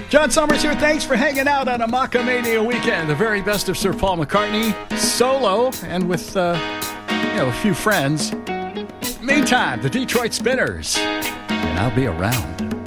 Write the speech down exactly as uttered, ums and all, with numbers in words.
John Summers here. Thanks for hanging out on a Macamania weekend. The very best of Sir Paul McCartney, solo, and with uh, you know, a few friends. Meantime, the Detroit Spinners. And I'll be around.